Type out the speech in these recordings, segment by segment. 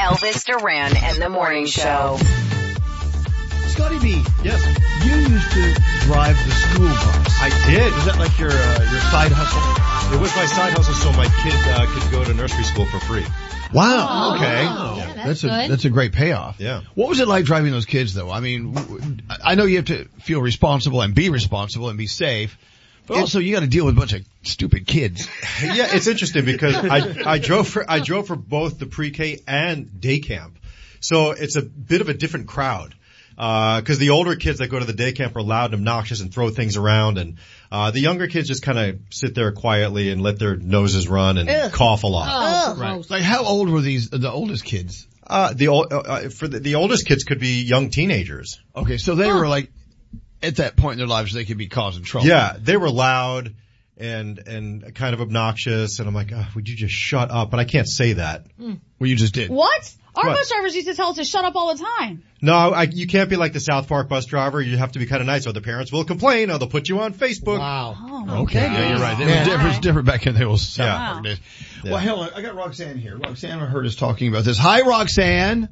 Elvis Duran and the Morning Show. Scotty B. Yes. You used to drive the school bus. I did. Was that like your side hustle? It was my side hustle so my kid could go to nursery school for free. Wow. Oh, Okay. yeah, that's good. That's a great payoff. Yeah. What was it like driving those kids though? I mean, I know you have to feel responsible and be responsible and be safe, but also you got to deal with a bunch of stupid kids. Yeah, it's interesting because I drove for both the pre-K and day camp. So it's a bit of a different crowd. Cause the older kids that go to the day camp are loud and obnoxious and throw things around, and the younger kids just kind of sit there quietly and let their noses run and cough a lot. Oh, Right. Like how old were the oldest kids? The oldest kids could be young teenagers. Okay, so they were like, at that point in their lives, they could be causing trouble. Yeah, they were loud and kind of obnoxious, and I'm like, would you just shut up? But I can't say that. Well, you just did. What? Our What? bus drivers used to tell us to shut up all the time. No, you can't be like the South Park bus driver. You have to be kind of nice, or the parents will complain, or they'll put you on Facebook. Wow. Oh, my Okay, goodness. yeah, you're right. It was different back in the old South Yeah. Park days. Yeah. Well, hell, I got Roxanne here. Roxanne heard us talking about this. Hi, Roxanne.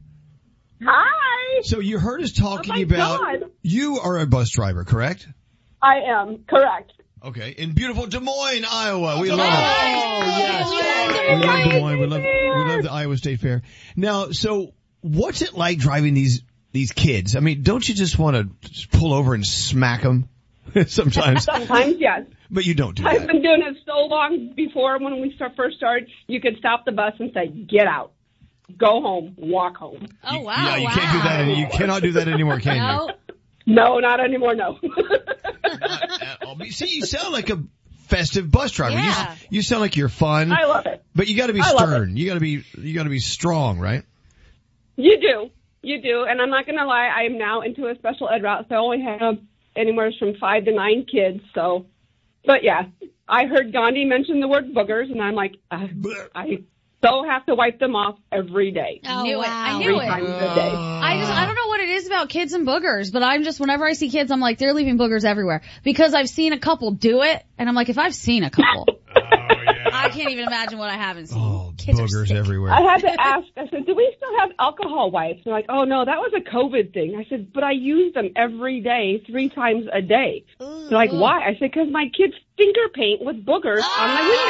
Hi, So you heard us talking Oh my about, God. you are a bus driver, correct? I am correct. Okay, in beautiful Des Moines, Iowa. We love it. yes. We love Des Moines. We love the Iowa State Fair. Now, so what's it like driving these kids? I mean, don't you just want to pull over and smack them sometimes? Sometimes, yes. But you don't do I've that. been doing it so long before when we first started, you could stop the bus and say, get out. Go home. Walk home. Oh, wow. Yeah, you can't do that. You cannot do that anymore, can No. No, not anymore, no. you? Not at all. But see, you sound like a festive bus driver. Yeah. You sound like you're fun. I love it. But you got to be I love stern. You got to be strong, right? You do. You do. And I'm not going to lie, I am now into a special ed route, so I only have anywhere from 5 to 9 kids. So, but yeah, I heard Gandhi mention the word boogers, and I'm like, I so have to wipe them off every day. I knew it. I Three knew times it. a day. I don't know what it is about kids and boogers, but I'm just, whenever I see kids, I'm like, they're leaving boogers everywhere. Because I've seen a couple do it, and I'm like, if I've seen a couple, I can't even imagine what I haven't seen. Oh, Kids are boogers sick. everywhere. I had to ask, I said, do we still have alcohol wipes? They're like, oh no, that was a COVID thing. I said, but I use them every day, 3 times a day. They're like, why? I said, because my kids finger paint with boogers on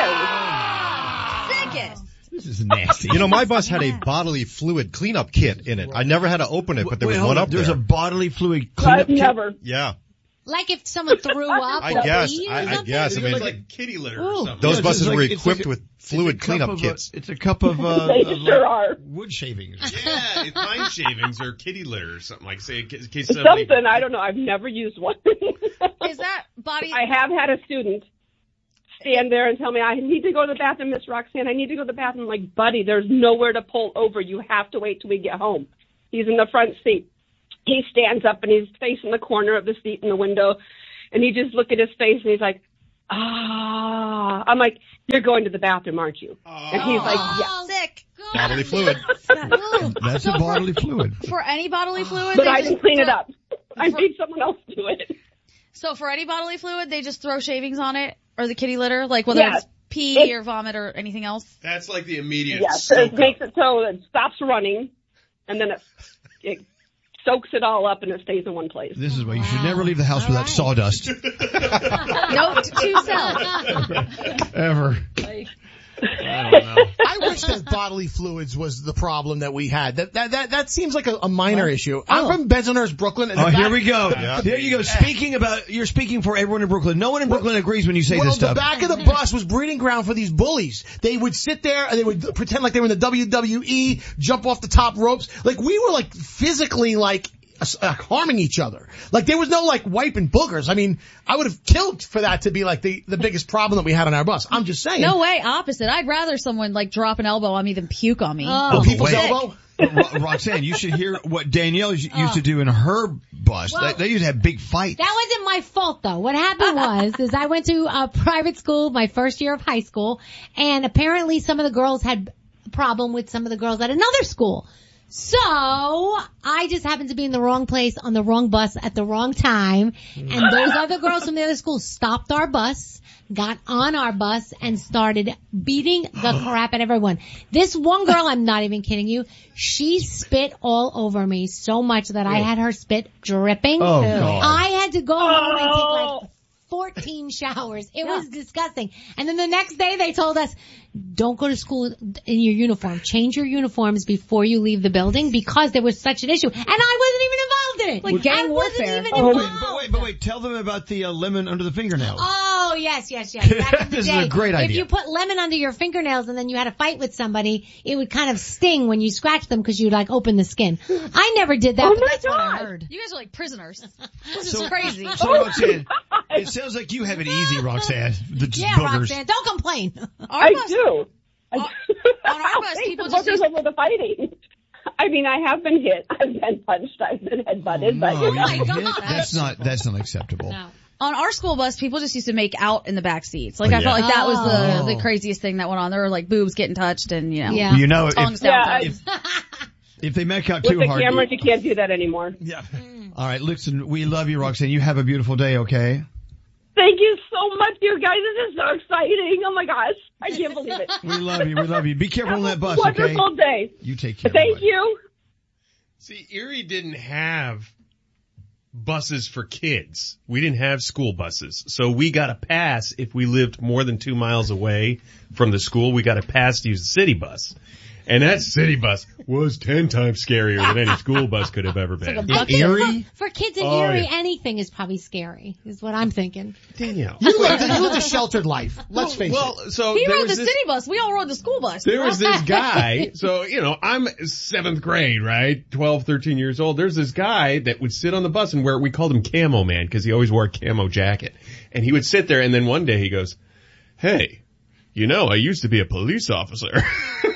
my windows. Sickest. This is nasty. You know, my bus had a bodily fluid cleanup kit in it. I never had to open it, but there was hold one on. up There's there. a bodily fluid cleanup I've kit? never. Yeah, Like if someone threw up I or guess. peed or I something? guess. I mean, like kitty litter or something. those Yeah, buses it's were like- equipped it's like a- with fluid it's a cup cleanup of, kits. It's a cup of, They sure are. wood shavings. Yeah, it's pine shavings or kitty litter or something like. Say in case somebody. Something, I don't know. I've never used one. Is that body? I have had a student stand there and tell me, I need to go to the bathroom, Miss Roxanne. I need to go to the bathroom. I'm like, buddy, there's nowhere to pull over. You have to wait till we get home. He's in the front seat. He stands up and he's facing the corner of the seat in the window. And he just look at his face and he's like, I'm like, you're going to the bathroom, aren't you? And he's like, yeah. Sick. Bodily fluid. That's a bodily fluid. For any bodily fluid, But they I just didn't clean it throw- up. I made someone else do it. So for any bodily fluid, they just throw shavings on it, or the kitty litter, like whether Yeah. it's pee or vomit or anything else. That's like the immediate. Yes, soak it makes up. it so it stops running, and then it soaks it all up and it stays in one place. This is why you should never leave the house without sawdust. Note to self. Ever. I don't know. I wish that bodily fluids was the problem that we had. That seems like a minor issue. I'm from Bensonhurst, Brooklyn. And Oh, the here back- we go. Yeah. There you go. You're speaking for everyone in Brooklyn. No one in Brooklyn agrees when you say Well, this the stuff. back of the bus was breeding ground for these bullies. They would sit there and they would pretend like they were in the WWE, jump off the top ropes. Like we were like physically like harming each other. Like there was no like wiping boogers. I mean, I would have killed for that to be like the biggest problem that we had on our bus. I'm just saying. No way, opposite. I'd rather someone like drop an elbow on me than puke on me. Oh. People's wait. elbow. Roxanne, you should hear what Danielle used to do in her bus. Well, they used to have big fights. That wasn't my fault though. What happened is I went to a private school my first year of high school, and apparently some of the girls had a problem with some of the girls at another school. So, I just happened to be in the wrong place on the wrong bus at the wrong time, and those other girls from the other school stopped our bus, got on our bus, and started beating the crap out of everyone. This one girl, I'm not even kidding you, she spit all over me so much that I had her spit dripping. Oh, God. I had to go home and take like 14 showers. It was disgusting. And then the next day they told us, don't go to school in your uniform. Change your uniforms before you leave the building because there was such an issue. And I wasn't even involved in it. Like gang warfare. I wasn't even involved. But wait, tell them about the lemon under the fingernails. Oh, yes. Back in the This is day, a great idea. If you put lemon under your fingernails and then you had a fight with somebody, it would kind of sting when you scratch them because you'd like open the skin. I never did that, but that's what I heard. You guys are like prisoners. This is crazy. So Roxanne, it sounds like you have it easy, Roxanne. The Yeah, boogers. Roxanne, don't complain. I do. On our bus, people just boogers over the fighting. I mean, I have been hit. I've been punched. I've been headbutted. But No, you hit? That's not acceptable. No. on our school bus, people just used to make out in the back seats. Like I felt like that was the craziest thing that went on. There were like boobs getting touched and Yeah. You know, tongues down. if they make out with too the hard. cameras, you can't do that anymore. Yeah. All right, listen, we love you, Roxanne. You have a beautiful day, okay? Thank you so much, you guys. This is so exciting. Oh my gosh. I can't believe it. We love you. We love you. Be careful on that bus, okay? Wonderful day. You take care. Thank bye-bye. you. See, Erie didn't have buses for kids. We didn't have school buses. So we got a pass if we lived more than 2 miles away from the school. We got a pass to use the city bus. And that city bus was 10 times scarier than any school bus could have ever been. I think Erie? For kids in Oh, Erie, yeah. anything is probably scary, is what I'm thinking. Danielle. You live a sheltered life. Let's face it. Well, so He there rode was the this, city bus. We all rode the school bus. there was this guy. So, you know, I'm 7th grade, right? 12, 13 years old. There's this guy that would sit on the bus and we called him Camo Man because he always wore a camo jacket. And he would sit there and then one day he goes, "Hey, you know, I used to be a police officer."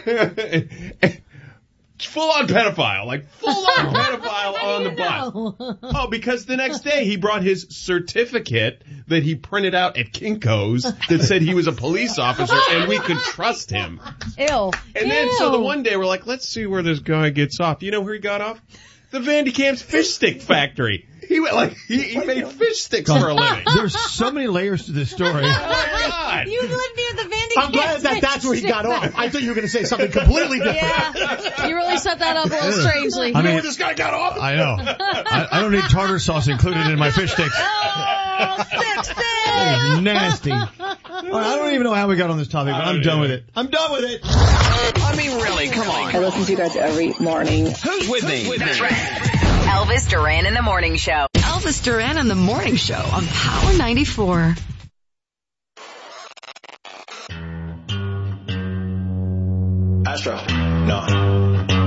Full on pedophile, like full on pedophile on the bus. Oh, because the next day he brought his certificate that he printed out at Kinko's that said he was a police officer and we could trust him. Ew. And then so the one day we're like, let's see where this guy gets off. You know where he got off? The Vandy Camp's fish stick factory. He went like he made fish sticks for a living. There's so many layers to this story. Oh my God. You live near the Vandy I'm glad that that's where he got off. I thought you were going to say something completely different. Yeah. You really set that up a little strangely. I mean, Where this guy got off? I know. I don't need tartar sauce included in my fish sticks. Oh, sick. That is nasty. All right, I don't even know how we got on this topic, but I'm done with it. I'm done with it. I mean, really, come on. I listen to you guys every morning. Who's with me? That's right. Elvis Duran in the Morning Show. Elvis Duran in the Morning Show on Power 94. Astro. No.